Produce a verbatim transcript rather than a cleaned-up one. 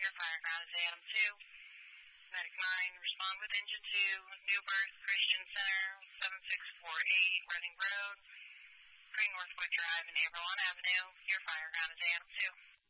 Your fire ground is Adam two. Medic nine, respond with engine two, New Birth Christian Center, seven six four eight, Reading Road, Green Northwood Drive, and Avalon Avenue. Your fire ground is Adam two.